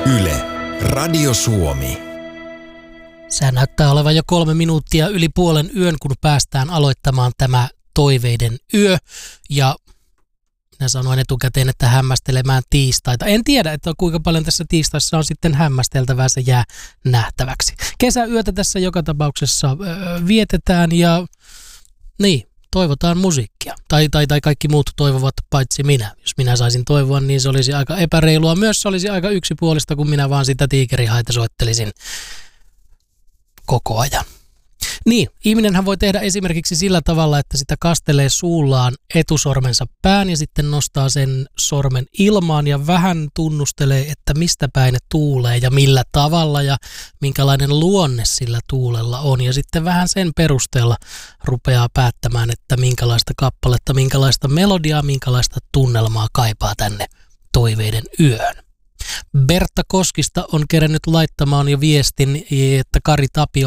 Yle, Radio Suomi. Sää näyttää olevan jo 3 minuuttia yli puolen yön, kun päästään aloittamaan tämä toiveiden yö. Ja minä sanoin etukäteen, että hämmästelemään tiistaita. En tiedä, että kuinka paljon tässä tiistaissa on sitten hämmästeltävää, se jää nähtäväksi. Kesäyötä tässä joka tapauksessa vietetään ja niin, toivotaan musiikkia. Tai kaikki muut toivovat paitsi minä. Jos minä saisin toivoa, niin se olisi aika epäreilua. Myös se olisi aika yksipuolista, kun minä vaan sitä tiikerihaita soittelisin koko ajan. Niin, ihminenhän voi tehdä esimerkiksi sillä tavalla, että sitä kastelee suullaan etusormensa pään ja sitten nostaa sen sormen ilmaan ja vähän tunnustelee, että mistä päin ne tuulee ja millä tavalla ja minkälainen luonne sillä tuulella on. Ja sitten vähän sen perusteella rupeaa päättämään, että minkälaista kappaletta, minkälaista melodiaa, minkälaista tunnelmaa kaipaa tänne toiveiden yöhön. Bertta Koskista on kerännyt laittamaan jo viestin, että Kari Tapio